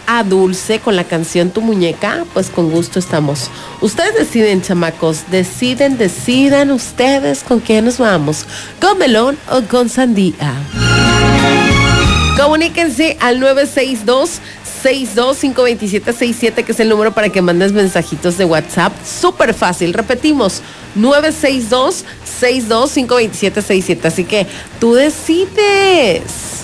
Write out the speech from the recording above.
a Dulce con la canción Tu Muñeca, pues con gusto estamos. Ustedes deciden, chamacos, decidan ustedes con quién nos vamos, con melón o con sandía. Comuníquense al 962-527-67, que es el número para que mandes mensajitos de WhatsApp. Súper fácil, repetimos, 962-527-67. Así que tú decides.